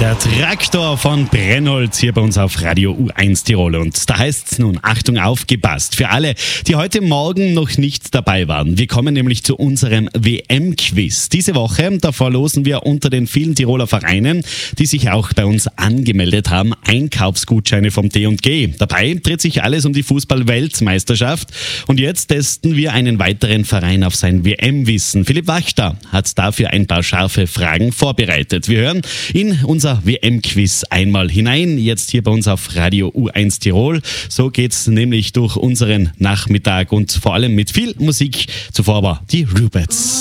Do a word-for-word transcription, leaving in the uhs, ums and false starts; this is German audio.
Der Traktor von Brennholz hier bei uns auf Radio U eins Tirol. Und da heißt es nun, Achtung, aufgepasst, für alle, die heute Morgen noch nicht dabei waren. Wir kommen nämlich zu unserem W M-Quiz. Diese Woche, da verlosen wir unter den vielen Tiroler Vereinen, die sich auch bei uns angemeldet haben, Einkaufsgutscheine vom T und G. Dabei dreht sich alles um die Fußball-Weltmeisterschaft. Und jetzt testen wir einen weiteren Verein auf sein W M-Wissen. Philipp Wachter hat dafür ein paar scharfe Fragen vorbereitet. Wir hören in unser W M-Quiz einmal hinein, jetzt hier bei uns auf Radio U eins Tirol. So geht's nämlich durch unseren Nachmittag und vor allem mit viel Musik. Zuvor aber die Rubets.